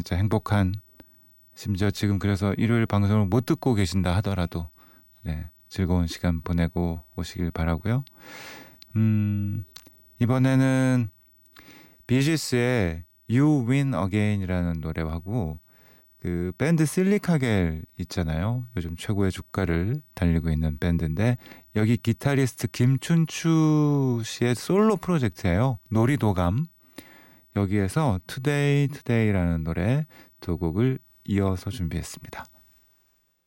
진짜 행복한, 심지어 지금 그래서 일요일 방송을 못 듣고 계신다 하더라도 네, 즐거운 시간 보내고 오시길 바라고요. 이번에는 비지스의 You Win Again이라는 노래하고 그 밴드 실리카겔 있잖아요. 요즘 최고의 주가를 달리고 있는 밴드인데 여기 기타리스트 김춘추 씨의 솔로 프로젝트예요. 놀이도감. 여기에서 Today Today라는 노래 두 곡을 이어서 준비했습니다.